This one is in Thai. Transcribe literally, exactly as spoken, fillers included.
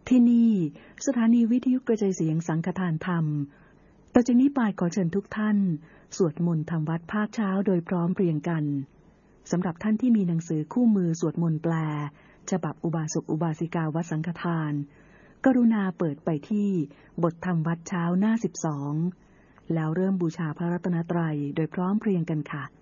ที่นี่สถานีวิทยุกระจายเสียงสังฆทานธรรมต่อจากนี้ไปขอเชิญทุกท่านสวดมนต์ทำวัดภาคเช้าโดยพร้อมเพรียงกันสำหรับท่านที่มีหนังสือคู่มือสวดมนต์แปลฉบับอุบาสกอุบาสิกาวัดสังฆทานกรุณาเปิดไปที่บทธรรมวัดเช้าหน้าสิบสองแล้วเริ่มบูชาพระรัตนตรัยโดยพร้อมเพรียงกันค่ะ